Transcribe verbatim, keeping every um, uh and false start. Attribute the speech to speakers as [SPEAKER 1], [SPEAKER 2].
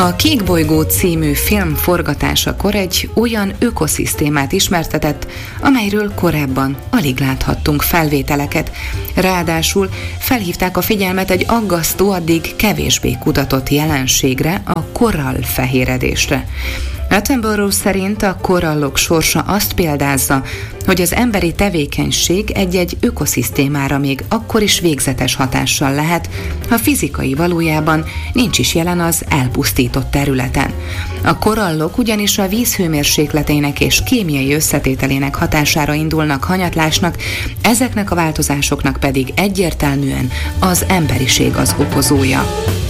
[SPEAKER 1] A Kék bolygó című film forgatásakor egy olyan ökoszisztémát ismertetett, amelyről korábban alig láthattunk felvételeket. Ráadásul felhívták a figyelmet egy aggasztó, addig kevésbé kutatott jelenségre, a korallfehéredésre. Attenborough szerint a korallok sorsa azt példázza, hogy az emberi tevékenység egy-egy ökoszisztémára még akkor is végzetes hatással lehet, ha fizikai valójában nincs is jelen az elpusztított területen. A korallok ugyanis a víz hőmérsékletének és kémiai összetételének hatására indulnak hanyatlásnak, ezeknek a változásoknak pedig egyértelműen az emberiség az okozója.